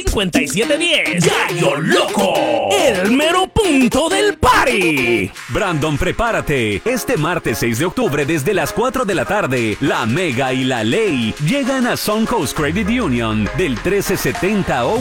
5710 Gallo Loco, el mero punto del party. Brandon, prepárate. Este martes 6 de octubre desde las 4 de la tarde, la Mega y la Ley llegan a Suncoast Credit Union del 1370